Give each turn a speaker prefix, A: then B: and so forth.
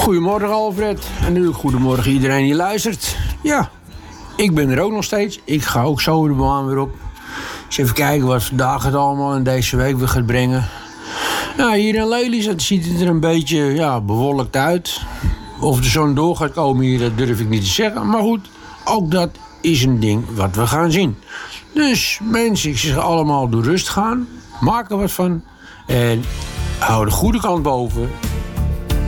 A: Goedemorgen Alfred. En natuurlijk goedemorgen iedereen die luistert. Ja, ik ben er ook nog steeds. Ik ga ook zo de baan weer op. Eens even kijken wat vandaag het allemaal in deze week weer gaat brengen. Nou, hier in Lelystad ziet het er een beetje bewolkt uit. Of de zon door gaat komen hier, dat durf ik niet te zeggen. Maar goed, ook dat is een ding wat we gaan zien. Dus mensen, ik zeg allemaal door rust gaan. Maak er wat van. En hou de goede kant boven.